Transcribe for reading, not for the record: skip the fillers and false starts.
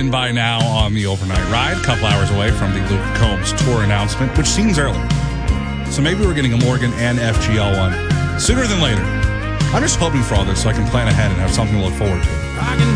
in by now on the overnight ride, a couple hours away from the Luke Combs tour announcement, which seems early. So maybe we're getting a Morgan and FGL one sooner than later. I'm just hoping for all this so I can plan ahead and have something to look forward to.